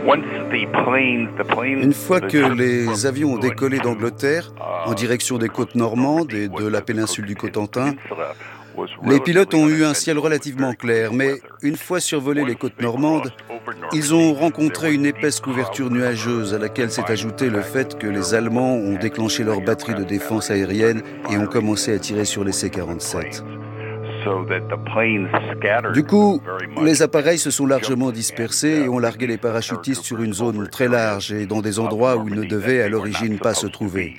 Une fois que les avions ont décollé d'Angleterre en direction des côtes normandes et de la péninsule du Cotentin, les pilotes ont eu un ciel relativement clair, mais une fois survolés les côtes normandes, ils ont rencontré une épaisse couverture nuageuse à laquelle s'est ajouté le fait que les Allemands ont déclenché leur batterie de défense aérienne et ont commencé à tirer sur les C-47. Du coup, les appareils se sont largement dispersés et ont largué les parachutistes sur une zone très large et dans des endroits où ils ne devaient à l'origine pas se trouver.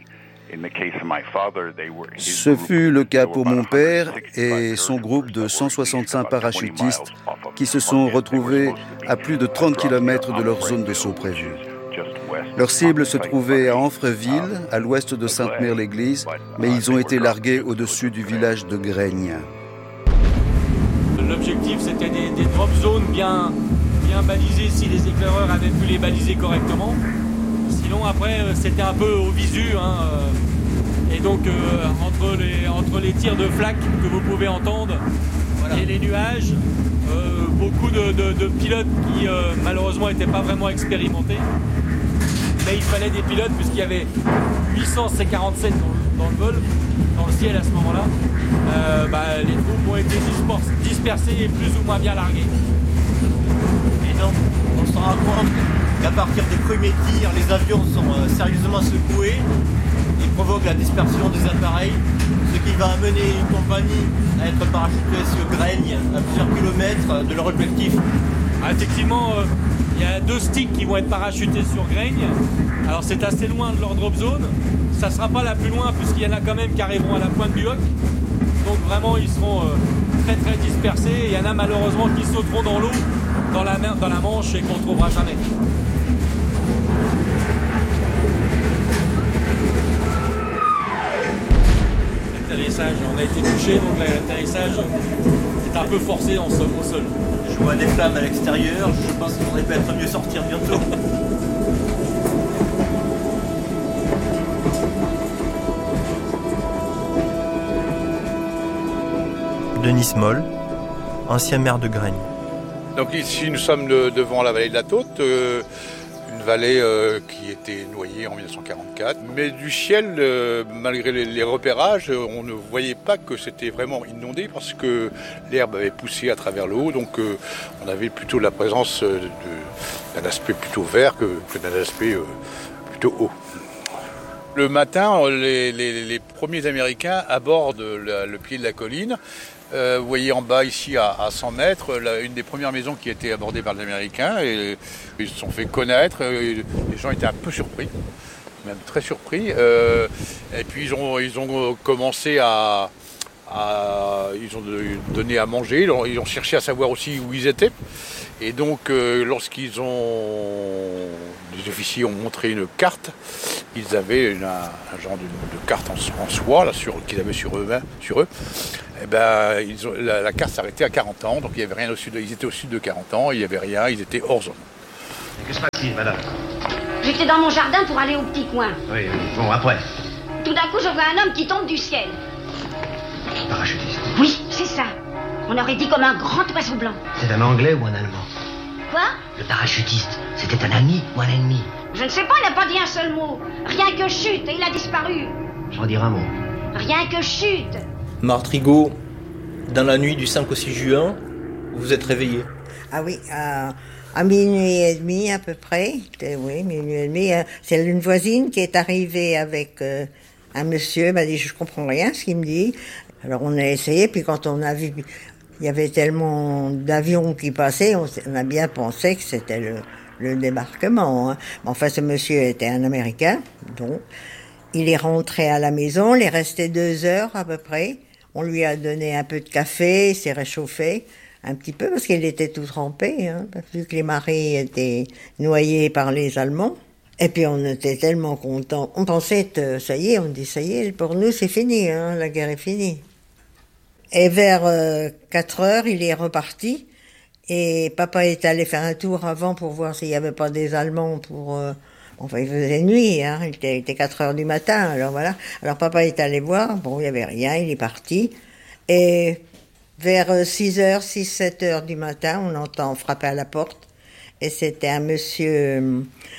Ce fut le cas pour mon père et son groupe de 165 parachutistes qui se sont retrouvés à plus de 30 km de leur zone de saut prévue. Leur cible se trouvait à Amfreville, à l'ouest de Sainte-Mère-l'Église, mais ils ont été largués au-dessus du village de Graignes. L'objectif, c'était des drop zones bien balisées si les éclaireurs avaient pu les baliser correctement. Sinon, après, c'était un peu au visu. Et donc, entre les tirs de flak que vous pouvez entendre et les nuages, beaucoup de pilotes qui, malheureusement, n'étaient pas vraiment expérimentés. Mais il fallait des pilotes, puisqu'il y avait 800 C-47 dans le vol, dans le ciel à ce moment-là. Les troupes ont été dispersées et plus ou moins bien larguées. Et donc, on se rend compte qu'à partir des premiers tirs, les avions sont sérieusement secoués et provoquent la dispersion des appareils, ce qui va amener une compagnie à être parachutée sur Graignes, à plusieurs kilomètres de leur objectif. Effectivement, il y a 2 sticks qui vont être parachutés sur Graignes. Alors c'est assez loin de leur drop zone. Ça ne sera pas la plus loin puisqu'il y en a quand même qui arriveront à la pointe du Hoc. Donc vraiment ils seront très très dispersés. Et il y en a malheureusement qui sauteront dans l'eau, dans la Manche et qu'on ne trouvera jamais. L'atterrissage, on a été touché, donc l'atterrissage est un peu forcé au sol. Je vois des flammes à l'extérieur, je pense qu'il faudrait peut-être mieux sortir bientôt. Denis Moll, ancien maire de Graignes. Donc ici nous sommes devant la vallée de la Taute, une vallée qui était noyée en 1944. Mais du ciel, malgré les repérages, on ne voyait pas que c'était vraiment inondé parce que l'herbe avait poussé à travers le haut. Donc on avait plutôt la présence d'un aspect plutôt vert que d'un aspect plutôt haut. Le matin, les premiers Américains abordent le pied de la colline. Vous voyez en bas ici à 100 mètres, une des premières maisons qui a été abordée par les Américains. Et ils se sont fait connaître, les gens étaient un peu surpris, même très surpris. Et puis ils ont commencé ils ont donné à manger, ils ont cherché à savoir aussi où ils étaient. Et donc les officiers ont montré une carte, ils avaient un genre de carte en soie là, qu'ils avaient sur eux. Et la carte s'arrêtait à 40 ans, donc il n'y avait rien au sud. Ils étaient au sud de 40 ans, il n'y avait rien, ils étaient hors zone. Que se passe-t-il, madame? J'étais dans mon jardin pour aller au petit coin. Oui, bon, après. Tout d'un coup, je vois un homme qui tombe du ciel. Parachutiste. Oui, c'est ça. On aurait dit comme un grand oiseau blanc. C'est un Anglais ou un Allemand? Quoi? Le parachutiste, c'était un ami ou un ennemi? Je ne sais pas, il n'a pas dit un seul mot. Rien que chute, et il a disparu. J'en dirai un mot. Rien que chute. Martrigot, dans la nuit du 5 au 6 juin, vous vous êtes réveillé? Ah oui, à minuit et demi à peu près. Oui, minuit et demi. C'est une voisine qui est arrivée avec un monsieur, m'a dit, je comprends rien ce qu'il me dit. Alors on a essayé, puis quand on a vu, il y avait tellement d'avions qui passaient, on a bien pensé que c'était le débarquement. Hein. Enfin, ce monsieur était un Américain, donc il est rentré à la maison, il est resté 2 heures à peu près. On lui a donné un peu de café, il s'est réchauffé un petit peu parce qu'il était tout trempé, hein, vu que les maris étaient noyés par les Allemands. Et puis on était tellement contents. On pensait, ça y est, on dit, ça y est, pour nous c'est fini, hein, la guerre est finie. Et vers 4 heures, il est reparti. Et papa est allé faire un tour avant pour voir s'il n'y avait pas des Allemands pour... Enfin, il faisait nuit, hein, il était 4 heures du matin, alors voilà. Alors papa est allé voir, bon, il n'y avait rien, il est parti. Et vers 6 heures, 6-7 heures du matin, on entend frapper à la porte. Et c'était un monsieur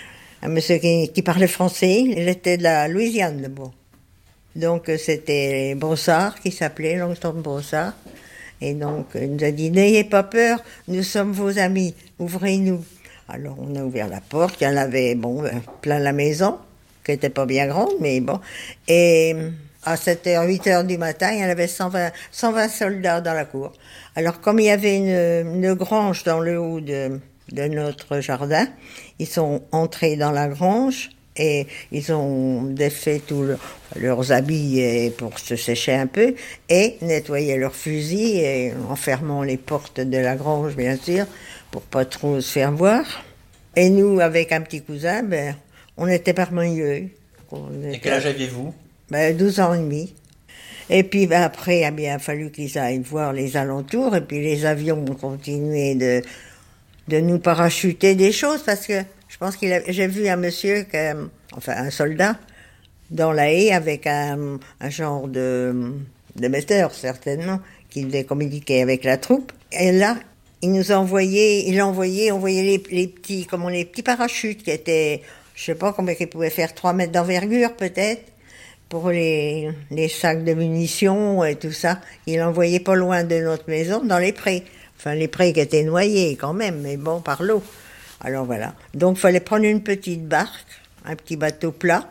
qui parlait français. Il était de la Louisiane, le beau. Donc c'était Brossard qui s'appelait, Longstone Brossard. Et donc il nous a dit, n'ayez pas peur, nous sommes vos amis, ouvrez-nous. Alors on a ouvert la porte, il y en avait plein la maison, qui n'était pas bien grande, mais bon. Et à 7h, 8h du matin, il y en avait 120 soldats dans la cour. Alors comme il y avait une grange dans le haut de notre jardin, ils sont entrés dans la grange et ils ont défait tous leurs habits pour se sécher un peu et nettoyer leurs fusils et en fermant les portes de la grange, bien sûr, pour pas trop se faire voir. Et nous, avec un petit cousin, on était parmi eux. Et quel âge aviez-vous ? 12 ans et demi. Et puis après, il a bien fallu qu'ils aillent voir les alentours et puis les avions ont continué de nous parachuter des choses parce que je pense j'ai vu un monsieur, un soldat, dans la haie avec un genre d'émetteur certainement, qui devait communiquer avec la troupe. Et là, il nous a envoyé, on voyait les petits parachutes qui étaient, je sais pas combien ils pouvaient faire, 3 mètres d'envergure peut-être, pour les sacs de munitions et tout ça. Il envoyait pas loin de notre maison, dans les prés. Enfin, les prés qui étaient noyés quand même, mais bon, par l'eau. Alors voilà. Donc, il fallait prendre une petite barque, un petit bateau plat,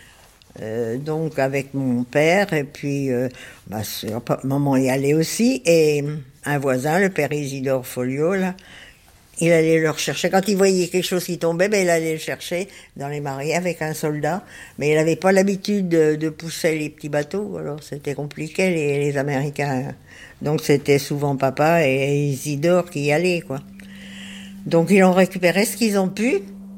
donc avec mon père, et puis maman y allait aussi, et un voisin, le père Isidore Folio, là, il allait le rechercher. Quand il voyait quelque chose qui tombait, il allait le chercher dans les marais avec un soldat. Mais il n'avait pas l'habitude de pousser les petits bateaux, alors c'était compliqué, les Américains. Donc c'était souvent papa et Isidore qui y allaient, quoi. Donc ils ont récupéré ce qu'ils ont pu.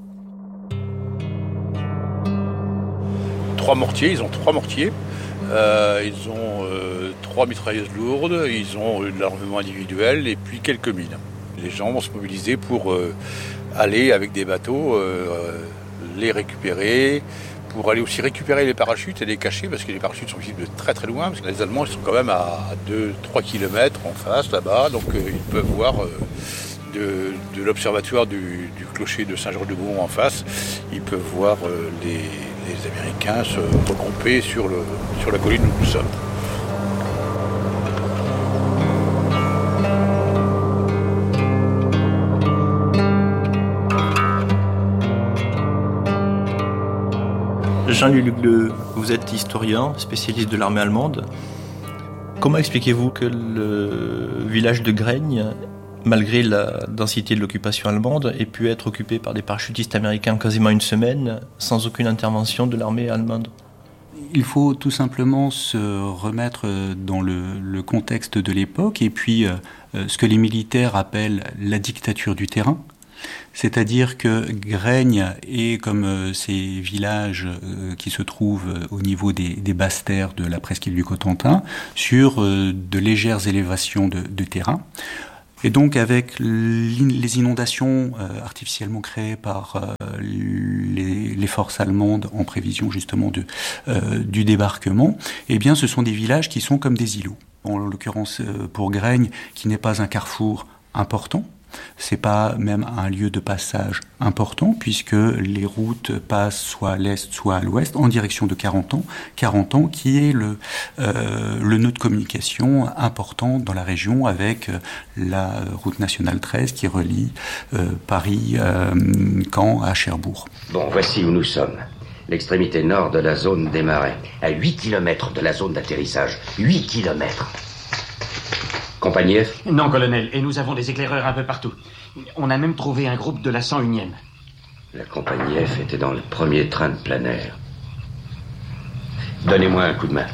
3 mortiers, ils ont 3 mortiers. Ils ont 3 mitrailleuses lourdes, ils ont de l'armement individuel et puis quelques mines. Les gens vont se mobiliser pour aller avec des bateaux, les récupérer, pour aller aussi récupérer les parachutes et les cacher, parce que les parachutes sont visibles de très très loin, parce que les Allemands ils sont quand même à 2-3 km en face là-bas, donc ils peuvent voir de l'observatoire du clocher de Saint-Georges-de-Beaumont en face, ils peuvent voir les Américains se regrouper sur la colline où nous sommes. Jean-Luc Leu, vous êtes historien, spécialiste de l'armée allemande. Comment expliquez-vous que le village de Graigne, malgré la densité de l'occupation allemande, ait pu être occupé par des parachutistes américains quasiment une semaine, sans aucune intervention de l'armée allemande ? Il faut tout simplement se remettre dans le contexte de l'époque et puis ce que les militaires appellent la dictature du terrain. C'est-à-dire que Graigne est comme ces villages qui se trouvent au niveau des basses terres de la presqu'île du Cotentin, sur de légères élévations de terrain. Et donc avec les inondations artificiellement créées par les forces allemandes en prévision justement du débarquement, eh bien ce sont des villages qui sont comme des îlots. En l'occurrence pour Graigne, qui n'est pas un carrefour important, c'est pas même un lieu de passage important puisque les routes passent soit à l'est, soit à l'ouest en direction de Carentan qui est le nœud de communication important dans la région avec la route nationale 13 qui relie Paris, Caen à Cherbourg. Bon, voici où nous sommes. L'extrémité nord de la zone des marais, à 8 km de la zone d'atterrissage. 8 km. Compagnie F ? Non, colonel, et nous avons des éclaireurs un peu partout. On a même trouvé un groupe de la 101e. La compagnie F était dans le premier train de plein air. Donnez-moi un coup de main.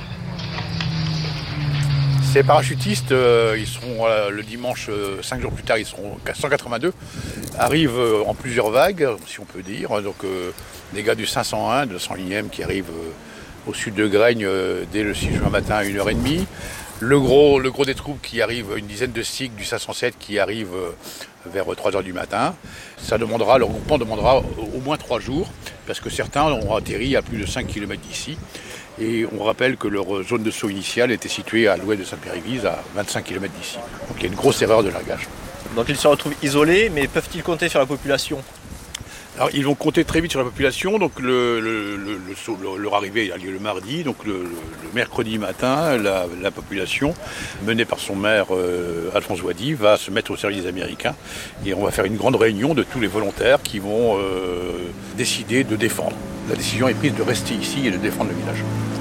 Ces parachutistes, ils seront le dimanche, 5 jours plus tard, ils seront 182, arrivent en plusieurs vagues, si on peut dire. Donc des gars du 501, de la 101e qui arrivent au sud de Graigne dès le 6 juin matin à 1h30. Le gros des troupes qui arrivent, une dizaine de SIG du 507 qui arrivent vers 3h du matin. Le regroupement demandera au moins 3 jours, parce que certains ont atterri à plus de 5 km d'ici. Et on rappelle que leur zone de saut initiale était située à l'ouest de Sainte-Péréglise, à 25 km d'ici. Donc il y a une grosse erreur de largage. Donc ils se retrouvent isolés, mais peuvent-ils compter sur la population ? Alors, ils vont compter très vite sur la population. Donc leur arrivée a lieu le mardi. Donc le mercredi matin, la population, menée par son maire Alphonse Ouadi, va se mettre au service des Américains. Et on va faire une grande réunion de tous les volontaires qui vont décider de défendre. La décision est prise de rester ici et de défendre le village.